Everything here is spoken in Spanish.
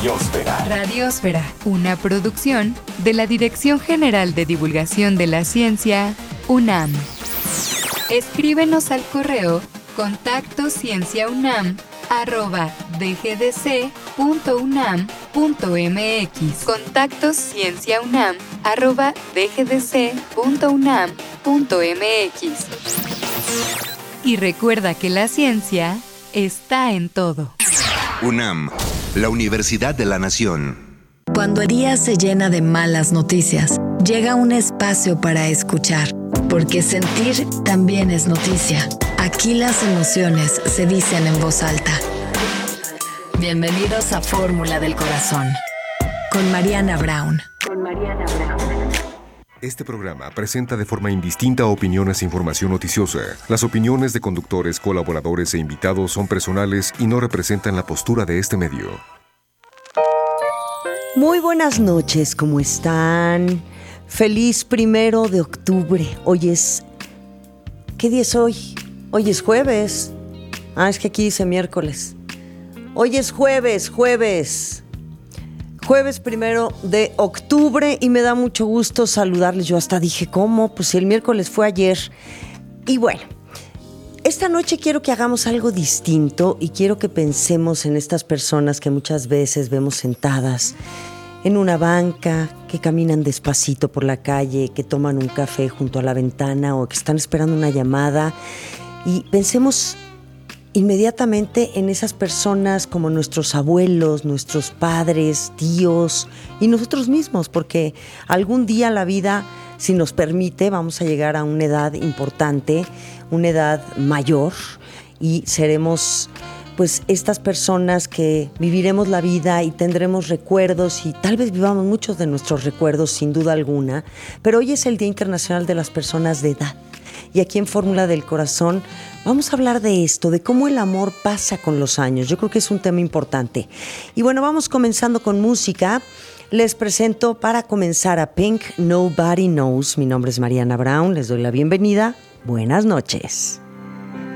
Radiosfera. Radiosfera, una producción de la Dirección General de Divulgación de la Ciencia, UNAM. Escríbenos al correo contactoscienciaunam@dgdc.unam.mx. contactoscienciaunam@dgdc.unam.mx. Y recuerda que la ciencia está en todo. UNAM, la Universidad de la Nación. Cuando el día se llena de malas noticias, llega un espacio para escuchar, porque sentir también es noticia. Aquí las emociones se dicen en voz alta. Bienvenidos a Fórmula del Corazón, con Mariana Braun. Este programa presenta de forma indistinta opiniones e información noticiosa. Las opiniones de conductores, colaboradores e invitados son personales y no representan la postura de este medio. Muy buenas noches, ¿cómo están? Feliz 1 de octubre. Hoy es... ¿Qué día es hoy? Hoy es jueves. Es que aquí dice miércoles. Hoy es jueves. Jueves 1 de octubre y me da mucho gusto saludarles. Yo hasta dije, ¿cómo? Pues si el miércoles fue ayer. Y bueno, esta noche quiero que hagamos algo distinto y quiero que pensemos en estas personas que muchas veces vemos sentadas en una banca, que caminan despacito por la calle, que toman un café junto a la ventana o que están esperando una llamada. Y pensemos inmediatamente en esas personas como nuestros abuelos, nuestros padres, tíos y nosotros mismos, porque algún día la vida, si nos permite, vamos a llegar a una edad importante, una edad mayor, y seremos pues estas personas que viviremos la vida y tendremos recuerdos y tal vez vivamos muchos de nuestros recuerdos sin duda alguna, pero hoy es el Día Internacional de las Personas de Edad. Y aquí en Fórmula del Corazón vamos a hablar de esto, de cómo el amor pasa con los años. Yo creo que es un tema importante. Y bueno, vamos comenzando con música. Les presento para comenzar a Pink, Nobody Knows. Mi nombre es Mariana Braun, les doy la bienvenida. Buenas noches.